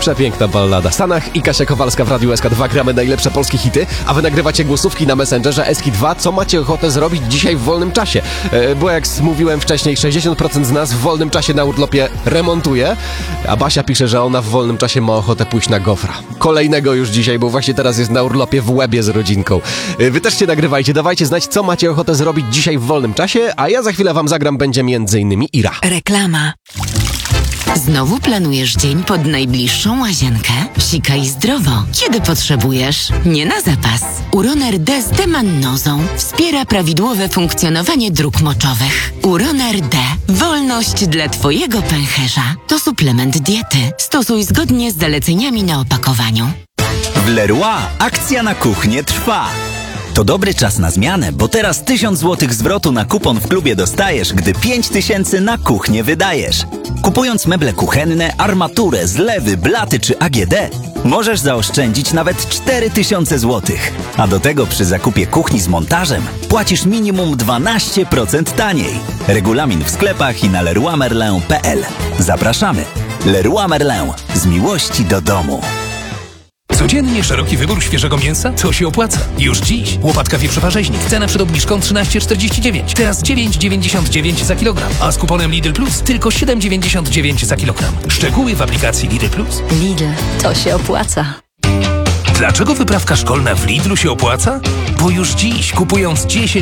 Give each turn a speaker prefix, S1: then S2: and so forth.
S1: Przepiękna ballada. Sanach i Kasia Kowalska w Radiu SK2 gramy najlepsze polskie hity, a wy nagrywacie głosówki na Messengerze SK2. Co macie ochotę zrobić dzisiaj w wolnym czasie? Bo jak mówiłem wcześniej, 60% z nas w wolnym czasie na urlopie remontuje, a Basia pisze, że ona w wolnym czasie ma ochotę pójść na gofra. Kolejnego już dzisiaj, bo właśnie teraz jest na urlopie w Łebie z rodzinką. Wy też się nagrywajcie, dawajcie znać, co macie ochotę zrobić dzisiaj w wolnym czasie, a ja za chwilę wam zagram, będzie m.in. Ira.
S2: Reklama. Znowu planujesz dzień pod najbliższą łazienkę? Sikaj zdrowo, kiedy potrzebujesz, nie na zapas. Uroner D z demannozą wspiera prawidłowe funkcjonowanie dróg moczowych. Uroner D. Wolność dla twojego pęcherza. To suplement diety. Stosuj zgodnie z zaleceniami na opakowaniu.
S3: W Leroy akcja na kuchnię trwa. To dobry czas na zmianę, bo teraz 1000 zł zwrotu na kupon w klubie dostajesz, gdy 5000 na kuchnię wydajesz. Kupując meble kuchenne, armaturę, zlewy, blaty czy AGD, możesz zaoszczędzić nawet 4000 zł. A do tego przy zakupie kuchni z montażem płacisz minimum 12% taniej. Regulamin w sklepach i na leroymerlin.pl. Zapraszamy. Leroy Merlin. Z miłości do domu.
S4: Codziennie szeroki wybór świeżego mięsa? To się opłaca. Już dziś łopatka wieprzowa-rzeźnik. Cena przed obniżką 13,49. Teraz 9,99 za kilogram. A z kuponem Lidl Plus tylko 7,99 za kilogram. Szczegóły w aplikacji Lidl Plus.
S5: Lidl, to się opłaca.
S4: Dlaczego wyprawka szkolna w Lidlu się opłaca? Bo już dziś, kupując 10